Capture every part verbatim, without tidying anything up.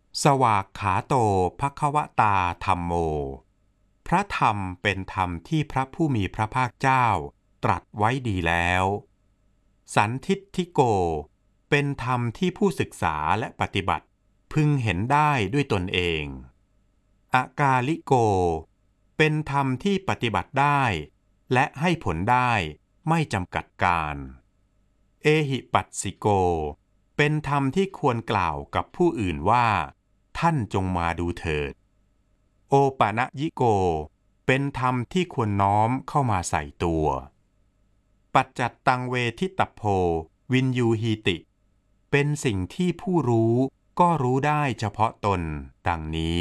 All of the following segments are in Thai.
สวากขาโตภควตาธัมโมพระธรรมเป็นธรรมที่พระผู้มีพระภาคเจ้าตรัสไว้ดีแล้วสันทิฏฐิโกเป็นธรรมที่ผู้ศึกษาและปฏิบัติพึงเห็นได้ด้วยตนเองอากาลิโกเป็นธรรมที่ปฏิบัติได้และให้ผลได้ไม่จำกัดการเอหิปัสสิโกเป็นธรรมที่ควรกล่าวกับผู้อื่นว่าท่านจงมาดูเถิดโอปะนะยิโกเป็นธรรมที่ควรน้อมเข้ามาใส่ตัวปัจจัตตังเวทิตโพวินยูหีติเป็นสิ่งที่ผู้รู้ก็รู้ได้เฉพาะตนดังนี้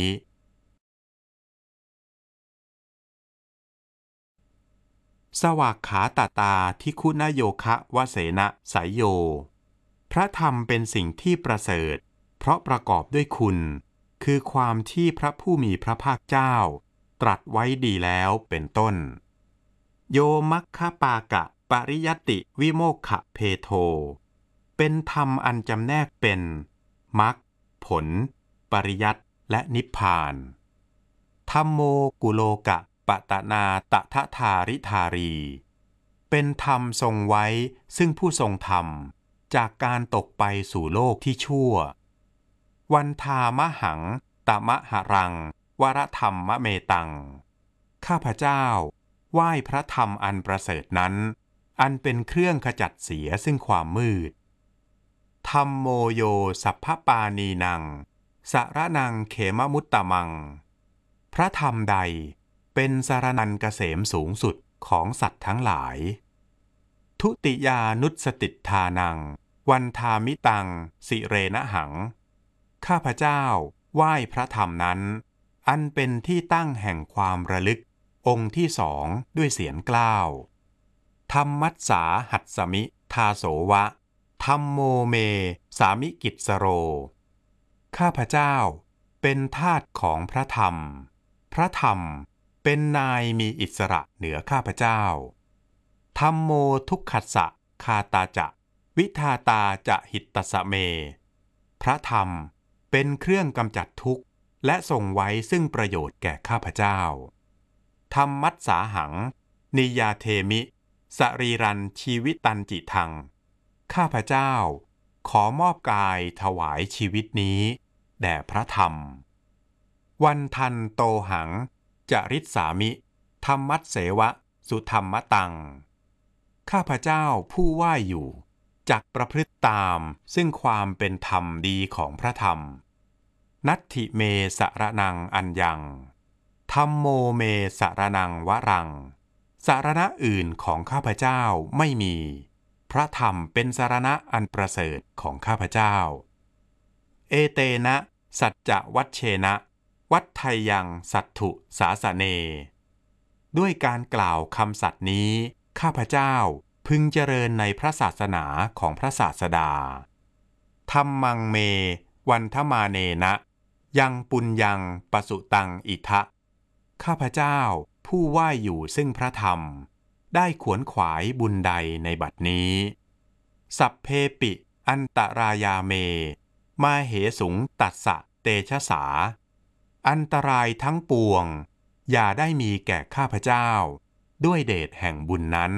สวากขาตตาทิคุณโยคะวเสนะสายโยพระธรรมเป็นสิ่งที่ประเสริฐเพราะประกอบด้วยคุณคือความที่พระผู้มีพระภาคเจ้าตรัสไว้ดีแล้วเป็นต้นโยมัคคปากะปริยัตติวิโมกขเพโทเป็นธรรมอันจำแนกเป็นมรรคผลปริยัติและนิพพานธัมโมกุโลกะปตนาตถทาริธารีเป็นธรรมทรงไว้ซึ่งผู้ทรงธรรมจากการตกไปสู่โลกที่ชั่ววันทามหังตมหรังวรธรรมมะเมตังข้าพเจ้าไหว้พระธรรมอันประเสริฐนั้นอันเป็นเครื่องขจัดเสียซึ่งความมืดธัมโมโยสัพพปานีนังสรนังเขมมุตตมังพระธรรมใดเป็นสรณันเกษมสูงสุดของสัตว์ทั้งหลายทุติยานุสติทานังวันทามิตังสิเรนะหังข้าพเจ้าไหว้พระธรรมนั้นอันเป็นที่ตั้งแห่งความระลึกองค์ที่สองด้วยเสียงกล้าวธัมมัสสาหัสสมิทาโสวะธัมโมเมสามิกิจสโรข้าพเจ้าเป็นทาสของพระธรรมพระธรรมเป็นนายมีอิสระเหนือข้าพเจ้าธัมโมทุกขัสสะคาตาจะวิทาตาจะหิตตสเมพระธรรมเป็นเครื่องกำจัดทุกข์และส่งไว้ซึ่งประโยชน์แก่ข้าพเจ้าธัมมัสสาหังนิยาเทมิสรีรันชีวิตันจิทังข้าพเจ้าขอมอบกายถวายชีวิตนี้แด่พระธรรมวันทันโตหังจริตสามิธัมมัสเสวะสุธรรมตังข้าพเจ้าผู้ไหว้อยู่จักประพฤติตามซึ่งความเป็นธรรมดีของพระธรรมนัตถิเมสรนังอัญญังธัมโมเมสรนังวรังสารณะอื่นของข้าพเจ้าไม่มีพระธรรมเป็นสารณะอันประเสริฐของข้าพเจ้าเอเตนะสัจจะวัชเชนะวัฏไทยังสัตถุสาสเนด้วยการกล่าวคำสัตย์นี้ข้าพเจ้าพึงเจริญในพระศาสนาของพระศาสดาธัมมังเมวันทมาเนนะยังปุญญังปสุตังอิทะข้าพเจ้าผู้ไหว้อยู่ซึ่งพระธรรมได้ขวนขวายบุญใดในบัดนี้สัพเพปิอันตรายาเมมาเหสุงตัสสะเตชะสาอันตรายทั้งปวงอย่าได้มีแก่ข้าพเจ้าด้วยเดชแห่งบุญนั้น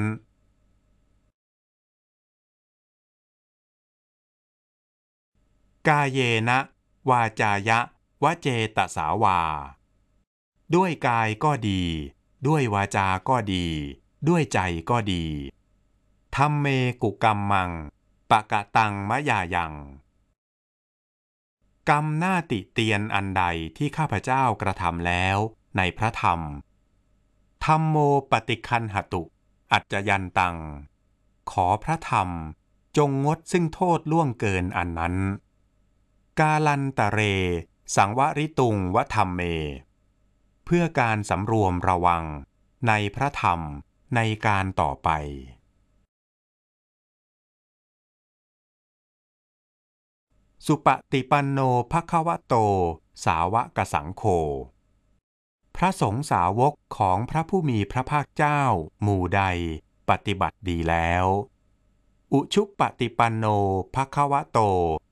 กาเยนะวาจายะวเจตสาวาด้วยกายก็ดีด้วยวาจาก็ดีด้วยใจก็ดีธัมเมกุกัมมังปะกะตังมะยายังกรรมหน้าติเตียนอันใดที่ข้าพเจ้ากระทำแล้วในพระธรรมธัมโมปฏิคันหตุอัจจยันตังขอพระธรรมจงงดซึ่งโทษล่วงเกินอันนั้นกาลันตะเรสังวริตุงวธรรมเมเพื่อการสำรวมระวังในพระธรรมในการต่อไปสุปฏิปันโนภควโตสาวกสังโฆพระสงฆ์สาวกของพระผู้มีพระภาคเจ้าหมู่ใดปฏิบัติดีแล้วอุชุปฏิปันโนภควโต